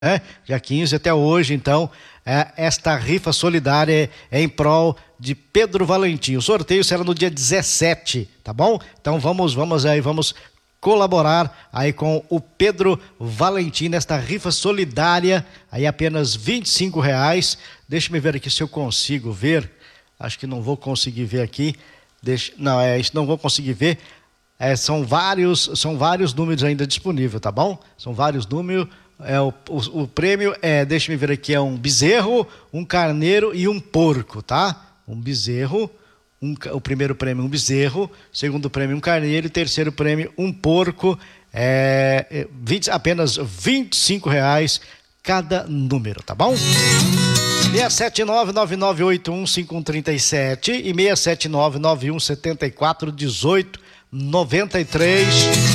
Dia 15 até hoje, então, esta rifa solidária é em prol de Pedro Valentim. O sorteio será no dia 17, tá bom? Então vamos colaborar aí com o Pedro Valentim nesta rifa solidária, aí apenas R$ 25. Deixa eu ver aqui se eu consigo ver. Acho que não vou conseguir ver aqui. Não vou conseguir ver. São vários números ainda disponíveis, tá bom? São vários números. O prêmio deixa eu ver aqui, é um bezerro, um carneiro e um porco, tá? Um bezerro, o primeiro prêmio um bezerro, segundo prêmio um carneiro e terceiro prêmio um porco, apenas R$ 25 cada número, tá bom? 679-9981-5137 e 679-9174-1893.